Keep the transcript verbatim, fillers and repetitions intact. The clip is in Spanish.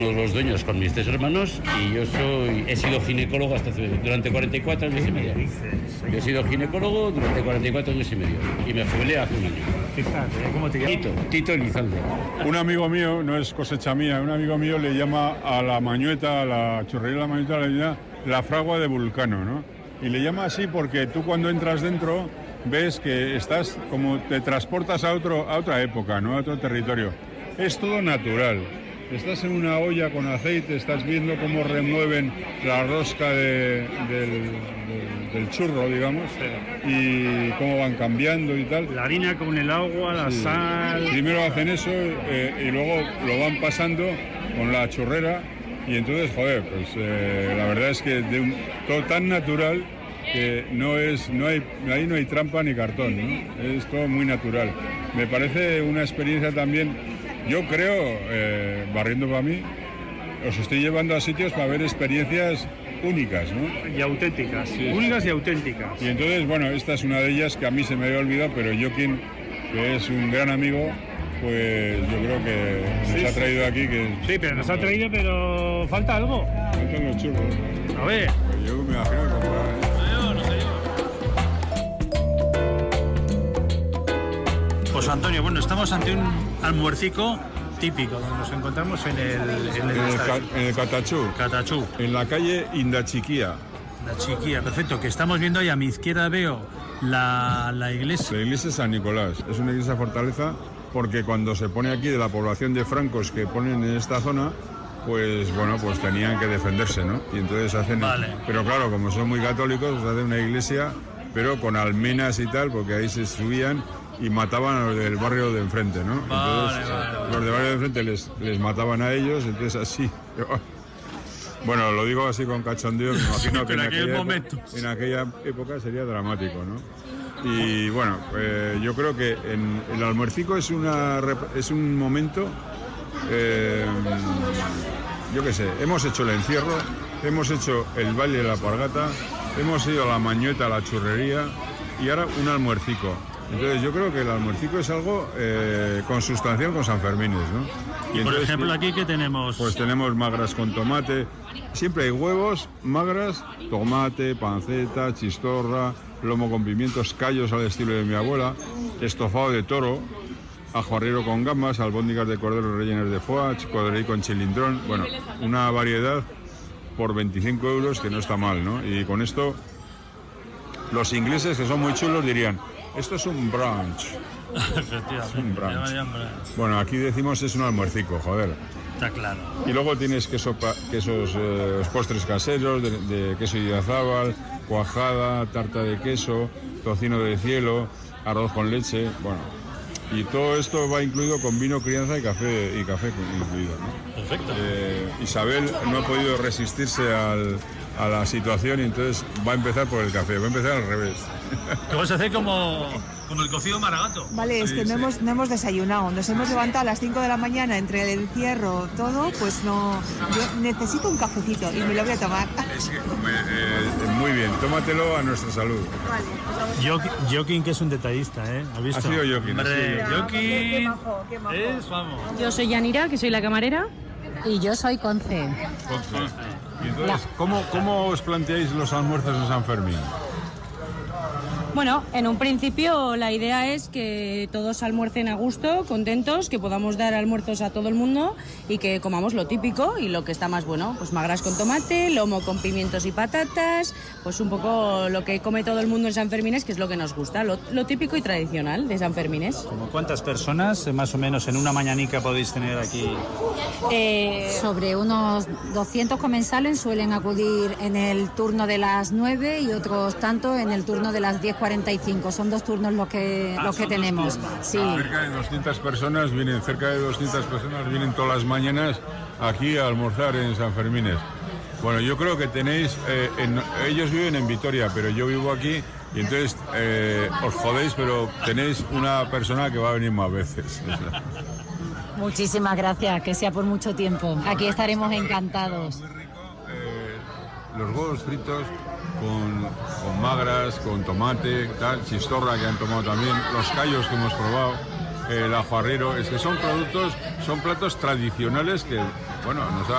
Los dueños con mis tres hermanos y yo soy he sido ginecólogo hasta hace, durante cuarenta y cuatro años y medio. Yo he sido ginecólogo durante cuarenta y cuatro años y medio y me jubilé hace un año. Fíjate, ¿cómo te llamas? Tito, Tito Elizalde. Un amigo mío, no es cosecha mía, un amigo mío le llama a la mañueta, a la churrería de la mañueta, le llama la fragua de Vulcano, ¿no? Y le llama así porque tú cuando entras dentro ves que estás como te transportas a, otro, a otra época, ¿no? A otro territorio. Es todo natural. Estás en una olla con aceite, estás viendo cómo remueven la rosca de, del, del, del churro, digamos, y cómo van cambiando y tal. La harina con el agua, la sí. sal... Primero hacen eso eh, y luego lo van pasando con la churrera y entonces, joder, pues eh, la verdad es que de un, todo tan natural que no es, no hay, ahí no hay trampa ni cartón, ¿no? Es todo muy natural. Me parece una experiencia también... Yo creo, eh, barriendo para mí, os estoy llevando a sitios para ver experiencias únicas, ¿no? Y auténticas, sí, únicas sí. y auténticas. Y entonces, bueno, esta es una de ellas que a mí se me había olvidado, pero Joaquín, que es un gran amigo, pues yo creo que nos sí, ha traído aquí que... Sí, pero nos ha traído, pero falta algo. Faltan los churros. A ver. Pues yo me imagino que comprar... Pues Antonio, bueno, estamos ante un almuercico típico, donde nos encontramos en el... En el, en el, ca, en el Catachú. Catachú. En la calle Indachiquía. La Chiquía, perfecto, que estamos viendo ahí a mi izquierda veo la, la iglesia. La iglesia de San Nicolás, es una iglesia fortaleza porque cuando se pone aquí de la población de francos que ponen en esta zona, pues bueno, pues tenían que defenderse, ¿no? Y entonces hacen... Vale. Pero claro, como son muy católicos, pues hacen una iglesia, pero con almenas y tal, porque ahí se subían y mataban a los del barrio de enfrente, ¿no? Vale, entonces, vale, vale. los del barrio de enfrente les, les mataban a ellos, entonces así... Bueno, lo digo así con cachondeo, me imagino sí, que en aquella, momento, época, en aquella época sería dramático, ¿no? Y bueno, eh, yo creo que en, el almuercico es, una, es un momento, eh, yo qué sé, hemos hecho el encierro, hemos hecho el baile de la Alpargata, hemos ido a la mañueta, a la churrería y ahora un almuercico. Entonces yo creo que el almuercico es algo eh, consustancial con San Fermines, ¿no? Y, y por entonces, ejemplo aquí ¿qué tenemos? Pues tenemos magras con tomate, siempre hay huevos, magras, tomate, panceta, chistorra, lomo con pimientos, callos al estilo de mi abuela, estofado de toro, ajo arriero con gambas, albóndigas de cordero rellenas de foie, codorniz con chilindrón, bueno, una variedad por veinticinco euros que no está mal, ¿no? Y con esto los ingleses, que son muy chulos, dirían: esto es un brunch. Efectivamente. Un brunch. Bueno, aquí decimos es un almuercico, joder. Está claro. Y luego tienes queso, quesos, eh, los postres caseros, de, de queso idiazábal, cuajada, tarta de queso, tocino de cielo, arroz con leche, bueno. Y todo esto va incluido con vino, crianza y café, y café incluido, ¿no? Perfecto. Eh, Isabel no ha podido resistirse al, a la situación y entonces va a empezar por el café, va a empezar al revés. ¿Qué vas a hacer como, como el cocido maragato? Vale, es sí, que no, sí. hemos, no hemos desayunado, nos hemos levantado a las cinco de la mañana entre el encierro, todo, pues no... Yo necesito un cafecito y me lo voy a tomar. Es que, eh, muy bien, tómatelo a nuestra salud. Vale. Joaquín, que es un detallista, ¿eh? ¿Has visto? Ha sido Joaquín. Hombre, Joaquín. Qué majo, qué majo. Es, vamos. Yo soy Yanira, que soy la camarera. Y yo soy Conce. Y entonces, ¿cómo, ¿cómo os planteáis los almuerzos en San Fermín? Bueno, en un principio la idea es que todos almuercen a gusto, contentos, que podamos dar almuerzos a todo el mundo y que comamos lo típico y lo que está más bueno, pues magras con tomate, lomo con pimientos y patatas, pues un poco lo que come todo el mundo en San Fermines, que es lo que nos gusta, lo, lo típico y tradicional de San Fermines. ¿Como cuántas personas más o menos en una mañanica podéis tener aquí? Eh... Sobre unos doscientos comensales suelen acudir en el turno de las nueve y otros tantos en el turno de las diez cuarenta y cinco. Son dos turnos los que, ah, los que tenemos. Sí. Cerca de doscientas personas vienen, cerca de doscientas personas vienen todas las mañanas aquí a almorzar en San Fermines. Bueno, yo creo que tenéis, eh, en, ellos viven en Vitoria, pero yo vivo aquí y entonces eh, os jodéis, pero tenéis una persona que va a venir más veces. Muchísimas gracias, que sea por mucho tiempo. Aquí estaremos encantados. Muy rico, eh, los huevos fritos con, con magras, con tomate, tal, chistorra que han tomado también, los callos que hemos probado, el ajo arriero, es que son productos, son platos tradicionales que, bueno, nos ha